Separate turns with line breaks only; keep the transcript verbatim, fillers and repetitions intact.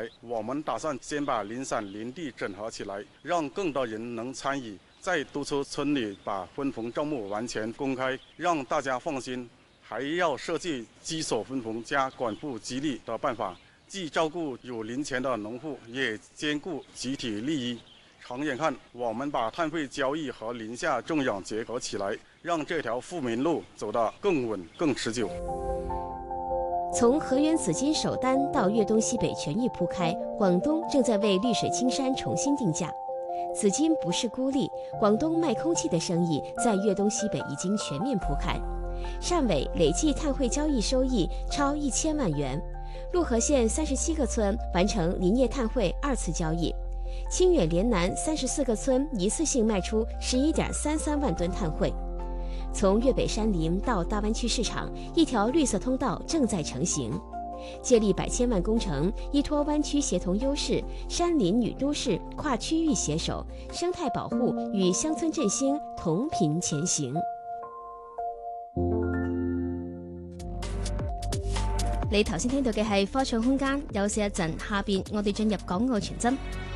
来，我们打算先把林散林地整合起来，让更多人能参与，再督促村里把分红招募完全公开，让大家放心。还要设计基础分红加管付激励的办法，既照顾有林权的农户，也兼顾集体利益。长远看，我们把碳费交易和林下种养结合起来，让这条富民路走得更稳、更持久。
从河源紫金首单到粤东西北全域铺开，广东正在为绿水青山重新定价。紫金不是孤立，广东卖空气的生意在粤东西北已经全面铺开。汕尾累计碳汇交易收益超一千万元，陆河县三十七个村完成林业碳汇二次交易，清远连南三十四个村一次性卖出十一点三三万吨碳汇。从粤北山林到大湾区市场，一条绿色通道正在成型。借力百千万工程，依托湾区协同优势，山林与都市跨区域携手，生态保护与乡村振兴同频前行。
你頭先聽到嘅係科創空間，休息一陣，下邊我哋進入港澳傳真。